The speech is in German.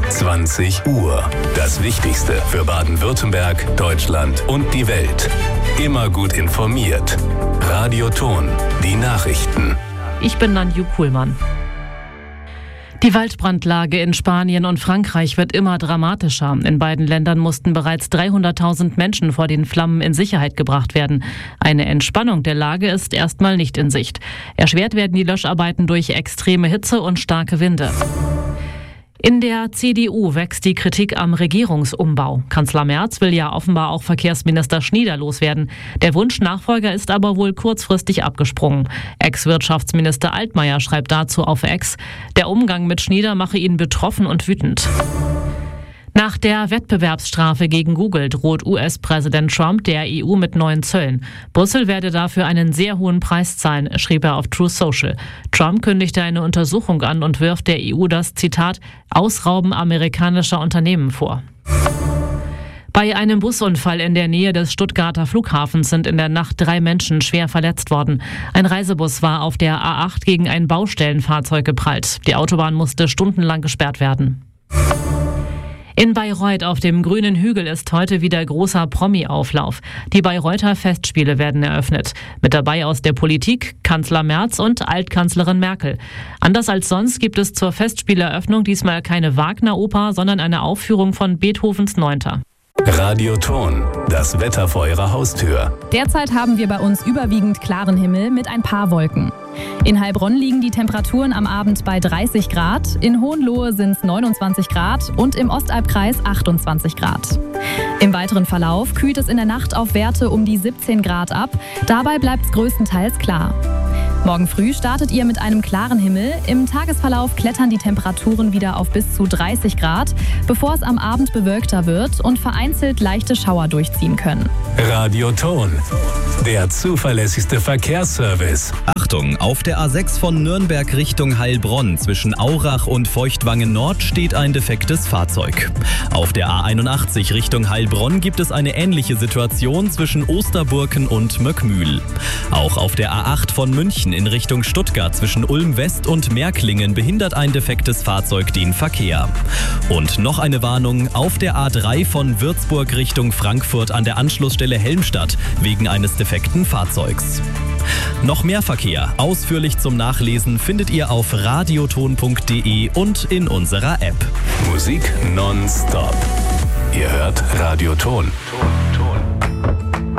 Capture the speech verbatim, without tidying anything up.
zwanzig Uhr. Das Wichtigste für Baden-Württemberg, Deutschland und die Welt. Immer gut informiert. Radio Ton, die Nachrichten. Ich bin Nanju Kuhlmann. Die Waldbrandlage in Spanien und Frankreich wird immer dramatischer. In beiden Ländern mussten bereits dreihunderttausend Menschen vor den Flammen in Sicherheit gebracht werden. Eine Entspannung der Lage ist erstmal nicht in Sicht. Erschwert werden die Löscharbeiten durch extreme Hitze und starke Winde. In der C D U wächst die Kritik am Regierungsumbau. Kanzler Merz will ja offenbar auch Verkehrsminister Schnieder loswerden. Der Wunschnachfolger ist aber wohl kurzfristig abgesprungen. Ex-Wirtschaftsminister Altmaier schreibt dazu auf X, der Umgang mit Schnieder mache ihn betroffen und wütend. Nach der Wettbewerbsstrafe gegen Google droht U S-Präsident Trump der E U mit neuen Zöllen. Brüssel werde dafür einen sehr hohen Preis zahlen, schrieb er auf Truth Social. Trump kündigte eine Untersuchung an und wirft der E U das, Zitat, Ausrauben amerikanischer Unternehmen vor. Bei einem Busunfall in der Nähe des Stuttgarter Flughafens sind in der Nacht drei Menschen schwer verletzt worden. Ein Reisebus war auf der A acht gegen ein Baustellenfahrzeug geprallt. Die Autobahn musste stundenlang gesperrt werden. In Bayreuth auf dem grünen Hügel ist heute wieder großer Promi-Auflauf. Die Bayreuther Festspiele werden eröffnet. Mit dabei aus der Politik Kanzler Merz und Altkanzlerin Merkel. Anders als sonst gibt es zur Festspieleröffnung diesmal keine Wagner-Oper, sondern eine Aufführung von Beethovens Neunter. Radio Ton, das Wetter vor Ihrer Haustür. Derzeit haben wir bei uns überwiegend klaren Himmel mit ein paar Wolken. In Heilbronn liegen die Temperaturen am Abend bei dreißig Grad, in Hohenlohe sind es neunundzwanzig Grad und im Ostalbkreis achtundzwanzig Grad. Im weiteren Verlauf kühlt es in der Nacht auf Werte um die siebzehn Grad ab, dabei bleibt es größtenteils klar. Morgen früh startet ihr mit einem klaren Himmel. Im Tagesverlauf klettern die Temperaturen wieder auf bis zu dreißig Grad, bevor es am Abend bewölkter wird und vereinzelt leichte Schauer durchziehen können. Radio Ton, der zuverlässigste Verkehrsservice. Achtung, auf der A sechs von Nürnberg Richtung Heilbronn zwischen Aurach und Feuchtwangen Nord steht ein defektes Fahrzeug. Auf der A einundachtzig Richtung Heilbronn gibt es eine ähnliche Situation zwischen Osterburken und Möckmühl. Auch auf der A acht von München in Richtung Stuttgart zwischen Ulm West und Märklingen behindert ein defektes Fahrzeug den Verkehr. Und noch eine Warnung, auf der A drei von Würzburg Richtung Frankfurt an der Anschlussstelle Helmstadt wegen eines defekten Fahrzeugs. Noch mehr Verkehr, ausführlich zum Nachlesen, findet ihr auf radioton punkt de und in unserer App. Musik nonstop. Ihr hört Radio Ton. Ton, Ton.